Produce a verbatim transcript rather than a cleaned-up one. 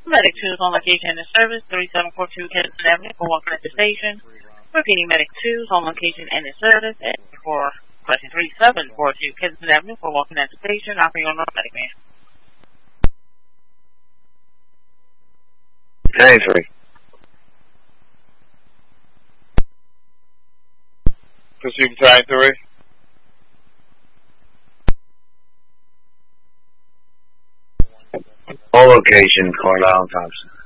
Medic two is on location in the service, thirty-seven forty-two Kensington Avenue for walking at the station. Repeating, Medic two is on location in the service, and for question thirty-seven forty-two Kensington Avenue for walking at the station. Operating on Medic man. Hey, three. Pursuit time three. All location, Carlisle Thompson.